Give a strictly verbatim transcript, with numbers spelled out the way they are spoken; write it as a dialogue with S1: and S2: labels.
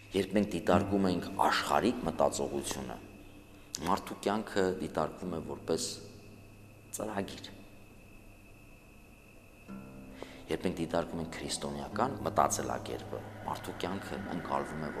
S1: Երբ մենք դիտարկում ենք աշխարհիկ մտածողությունը, մարդու կյանքը դիտարկվում է որպես ծրագիր։ Երբ մենք դիտարկում ենք քրիստոնեական մտածելակերպը, մարդու կյանքը ընկալվում է